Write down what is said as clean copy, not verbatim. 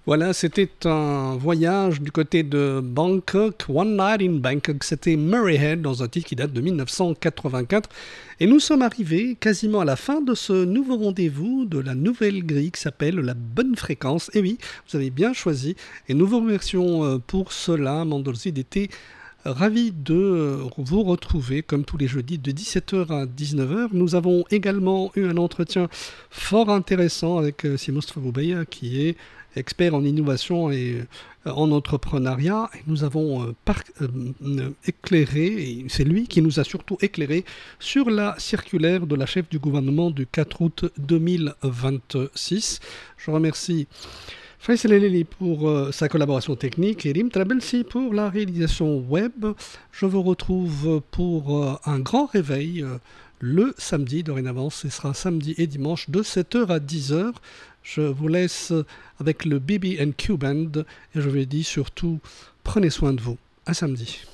Voilà, c'était un voyage du côté de Bangkok, One Night in Bangkok. C'était Murray Head dans un titre qui date de 1984. Et nous sommes arrivés quasiment à la fin de ce nouveau rendez-vous de la nouvelle grille qui s'appelle La Bonne Fréquence. Et oui, vous avez bien choisi. Et nous vous remercions pour cela. Mandolzid était ravi de vous retrouver comme tous les jeudis de 17h à 19h. Nous avons également eu un entretien fort intéressant avec Simos Faboubeya qui est expert en innovation et en entrepreneuriat. Et nous avons éclairé, et c'est lui qui nous a surtout éclairé sur la circulaire de la chef du gouvernement du 4 août 2026. Je remercie Faisal Eleli pour sa collaboration technique et Rim Trabelsi pour la réalisation web. Je vous retrouve pour un grand réveil le samedi. Dorénavant, ce sera samedi et dimanche de 7h à 10h. Je vous laisse avec le BB&Q Band et je vous dis surtout, prenez soin de vous. À samedi.